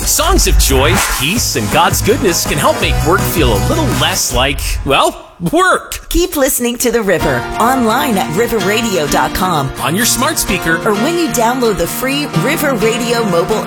Songs of joy, peace, and God's goodness can help make work feel a little less like, well, work. Keep listening to The River online at riverradio.com On your smart speaker or when you download the free River Radio mobile